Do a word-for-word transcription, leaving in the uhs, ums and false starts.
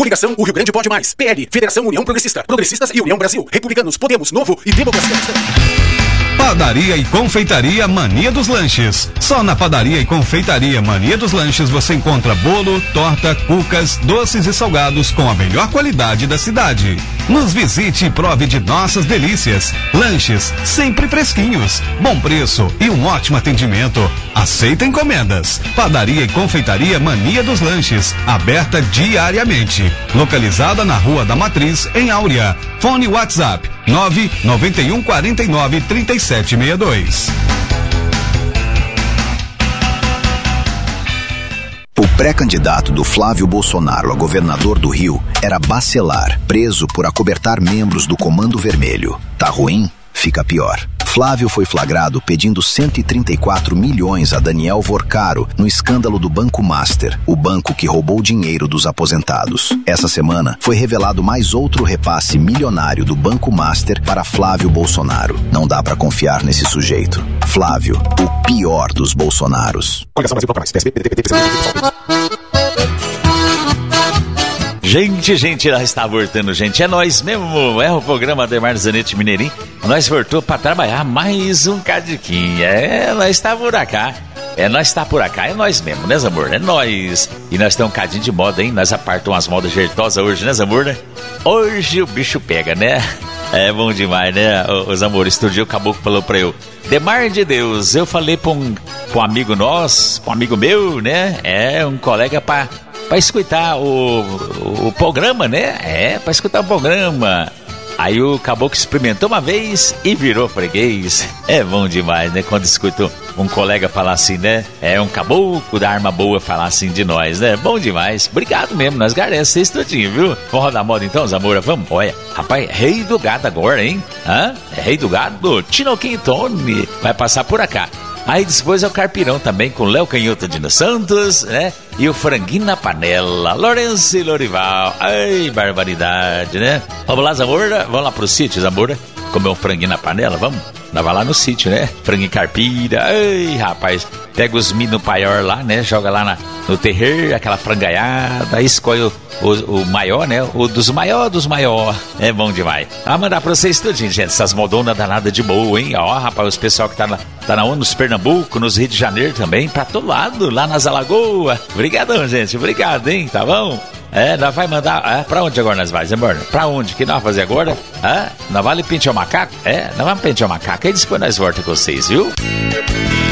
Coligação O Rio Grande Pode Mais. P L, Federação União Progressista. Progressistas e União Brasil. Republicanos, Podemos, Novo e Democracia Cristã. Padaria e Confeitaria Mania dos Lanches. Só na Padaria e Confeitaria Mania dos Lanches você encontra bolo, torta, cucas, doces e salgados com a melhor qualidade da cidade. Nos visite e prove de nossas delícias. Lanches sempre fresquinhos, bom preço e um ótimo atendimento. Aceita encomendas. Padaria e Confeitaria Mania dos Lanches, aberta diariamente. Localizada na Rua da Matriz, em Áurea. Fone WhatsApp nove nove um quatro nove três sete seis dois. O pré-candidato do Flávio Bolsonaro a governador do Rio era Bacelar, preso por acobertar membros do Comando Vermelho. Tá ruim? Fica pior. Flávio foi flagrado pedindo cento e trinta e quatro milhões a Daniel Vorcaro no escândalo do Banco Master, o banco que roubou dinheiro dos aposentados. Essa semana foi revelado mais outro repasse milionário do Banco Master para Flávio Bolsonaro. Não dá pra confiar nesse sujeito. Flávio, o pior dos Bolsonaros. Gente, gente, nós está voltando, gente. É nós mesmo, é o programa Ademar Zanetti Mineirinho. Nós voltou para trabalhar mais um cadiquinho. É, nós está por cá. É, nós está por cá, é nós mesmo, né, Zamor? É nós. E nós temos um cadinho de moda, hein? Nós apartamos umas modas jeitosas hoje, né, Zamor? Né? Hoje o bicho pega, né? É bom demais, né? O, o Zamor, esse dia o caboclo falou pra eu: Demar de Deus, eu falei pra um, pra um amigo nosso, pra um amigo meu, né? É, um colega pra... Pra escutar o, o, o programa, né? É, pra escutar o programa. Aí o caboclo experimentou uma vez e virou freguês. É bom demais, né? Quando escuta um colega falar assim, né? É um caboclo da arma boa falar assim de nós, né? Bom demais. Obrigado mesmo, nós agradecemos tudinho, viu? Vamos rodar a moda então, Zamora? Vamos? Olha, rapaz, rei do gado agora, hein? Hã? É rei do gado? Tino Quintone vai passar por cá. Aí depois é o Carpirão também, com Léo Canhoto de Nos Santos, né? E o Franguinho na Panela, Lourenço e Lorival. Ai, barbaridade, né? Vamos lá, Zamora? Vamos lá pro sítio, Zamora? Comer um franguinho na panela, vamos? Nós vai lá no sítio, né? Franguinho carpira. Ai, rapaz, pega os mino paior lá, né? Joga lá na, no terreiro, aquela frangaiada. Aí escolhe o, o, o maior, né? O dos maior, dos maior. É bom demais. Vai mandar pra vocês tudinho, gente. Essas modonas danadas de boa, hein? Ó, rapaz, os pessoal que tá na, tá na ONU, nos Pernambuco, nos Rio de Janeiro também, pra todo lado, lá nas Alagoas. Obrigadão, gente. Obrigado, hein? Tá bom? É, nós vai mandar, é, pra onde agora nós vamos, embora? Pra onde? Que nós vamos fazer agora? É, nós vamos pentear o macaco? É, nós vamos pentear o macaco, aí depois nós voltamos com vocês, viu?